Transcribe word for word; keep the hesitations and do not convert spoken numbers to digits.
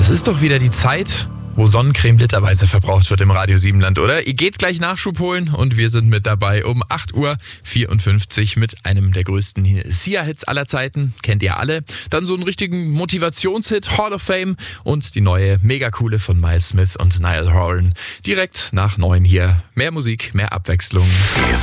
ist doch wieder die Zeit, wo Sonnencreme literweise verbraucht wird im Radio Siebenland, oder? Ihr geht gleich Nachschub holen und wir sind mit dabei um acht Uhr vierundfünfzig mit einem der größten Sia-Hits aller Zeiten. Kennt ihr alle. Dann so einen richtigen Motivationshit, Hall of Fame und die neue Mega-Coole von Miles Smith und Niall Horan. Direkt nach neun hier. Mehr Musik, mehr Abwechslung.